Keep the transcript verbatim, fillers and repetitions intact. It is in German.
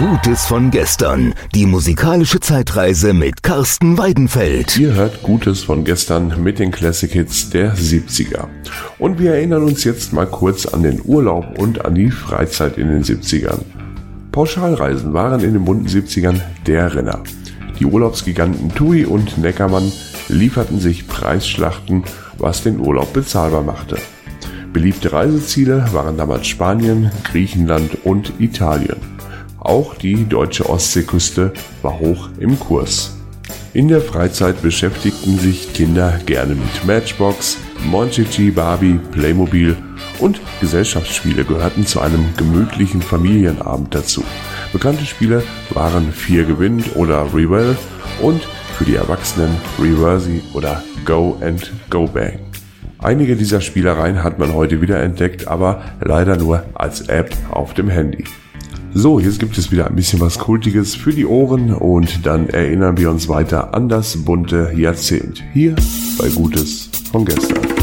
Gutes von gestern. Die musikalische Zeitreise mit Carsten Weidenfeld. Ihr hört Gutes von gestern mit den Classic Hits der siebziger. Und wir erinnern uns jetzt mal kurz an den Urlaub und an die Freizeit in den siebzigern. Pauschalreisen waren in den bunten siebzigern der Renner. Die Urlaubsgiganten TUI und Neckermann lieferten sich Preisschlachten, was den Urlaub bezahlbar machte. Beliebte Reiseziele waren damals Spanien, Griechenland und Italien. Auch die deutsche Ostseeküste war hoch im Kurs. In der Freizeit beschäftigten sich Kinder gerne mit Matchbox, Monchichi, Barbie, Playmobil und Gesellschaftsspiele gehörten zu einem gemütlichen Familienabend dazu. Bekannte Spiele waren Vier gewinnt oder Rewell und für die Erwachsenen Reversi oder Go and Go Bang. Einige dieser Spielereien hat man heute wieder entdeckt, aber leider nur als App auf dem Handy. So, jetzt gibt es wieder ein bisschen was Kultiges für die Ohren und dann erinnern wir uns weiter an das bunte Jahrzehnt. Hier bei Gutes von gestern.